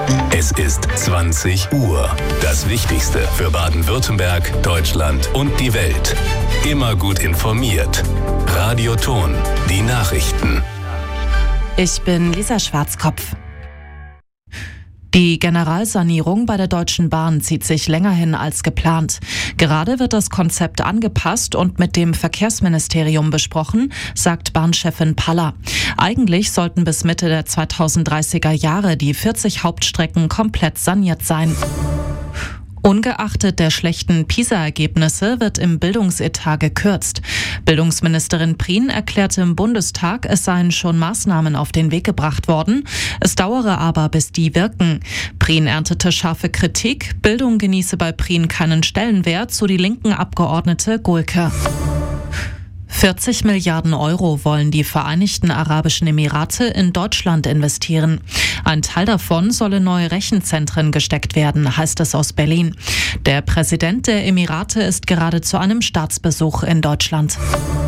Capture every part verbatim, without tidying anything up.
Es ist zwanzig Uhr. Das Wichtigste für Baden-Württemberg, Deutschland und die Welt. Immer gut informiert. Radio Thon, die Nachrichten. Ich bin Lisa Schwarzkopf. Die Generalsanierung bei der Deutschen Bahn zieht sich länger hin als geplant. Gerade wird das Konzept angepasst und mit dem Verkehrsministerium besprochen, sagt Bahnchefin Paller. Eigentlich sollten bis Mitte der zweitausenddreißiger Jahre die vierzig Hauptstrecken komplett saniert sein. Ungeachtet der schlechten PISA-Ergebnisse wird im Bildungsetat gekürzt. Bildungsministerin Prien erklärte im Bundestag, es seien schon Maßnahmen auf den Weg gebracht worden. Es dauere aber, bis die wirken. Prien erntete scharfe Kritik. Bildung genieße bei Prien keinen Stellenwert, so die linken Abgeordnete Gulke. vierzig Milliarden Euro wollen die Vereinigten Arabischen Emirate in Deutschland investieren. Ein Teil davon soll in neue Rechenzentren gesteckt werden, heißt es aus Berlin. Der Präsident der Emirate ist gerade zu einem Staatsbesuch in Deutschland.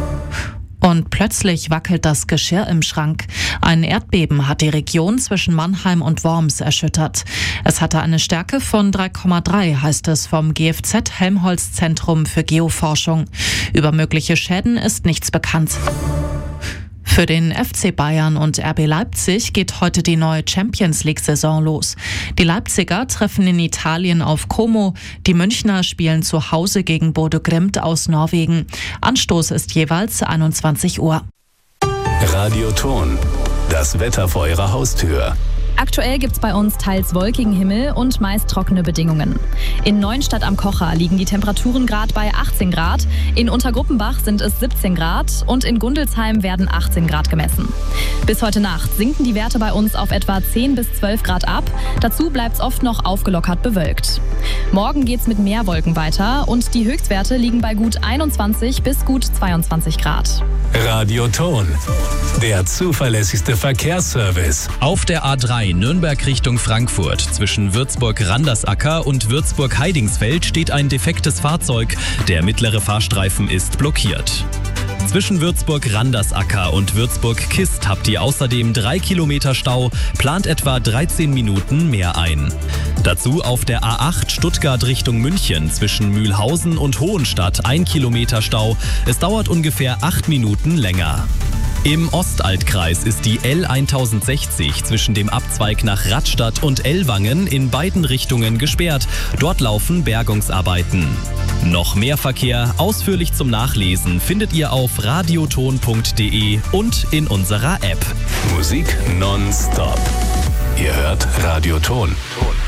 Und plötzlich wackelt das Geschirr im Schrank. Ein Erdbeben hat die Region zwischen Mannheim und Worms erschüttert. Es hatte eine Stärke von drei Komma drei, heißt es vom G F Z Helmholtz Zentrum für Geoforschung. Über mögliche Schäden ist nichts bekannt. Für den F C Bayern und R B Leipzig geht heute die neue Champions-League-Saison los. Die Leipziger treffen in Italien auf Como, die Münchner spielen zu Hause gegen Bodø Glimt aus Norwegen. Anstoß ist jeweils einundzwanzig Uhr. Radio Thon, das Wetter vor Ihrer Haustür. Aktuell gibt es bei uns teils wolkigen Himmel und meist trockene Bedingungen. In Neuenstadt am Kocher liegen die Temperaturen gerade bei achtzehn Grad, in Untergruppenbach sind es siebzehn Grad und in Gundelsheim werden achtzehn Grad gemessen. Bis heute Nacht sinken die Werte bei uns auf etwa zehn bis zwölf Grad ab. Dazu bleibt es oft noch aufgelockert bewölkt. Morgen geht es mit mehr Wolken weiter und die Höchstwerte liegen bei gut einundzwanzig bis gut zweiundzwanzig Grad. Radio Thon, der zuverlässigste Verkehrsservice. Auf der A drei Nürnberg Richtung Frankfurt zwischen Würzburg-Randersacker und Würzburg-Heidingsfeld steht ein defektes Fahrzeug. Der mittlere Fahrstreifen ist blockiert. Zwischen Würzburg-Randersacker und Würzburg-Kist habt ihr außerdem drei Kilometer Stau, plant etwa dreizehn Minuten mehr ein. Dazu auf der A acht Stuttgart Richtung München zwischen Mühlhausen und Hohenstadt ein Kilometer Stau. Es dauert ungefähr acht Minuten länger. Im Ostaltkreis ist die L tausendsechzig zwischen dem Abzweig nach Radstadt und Ellwangen in beiden Richtungen gesperrt. Dort laufen Bergungsarbeiten. Noch mehr Verkehr, ausführlich zum Nachlesen, findet ihr auf radioton punkt de und in unserer App. Musik nonstop. Ihr hört Radio Thon.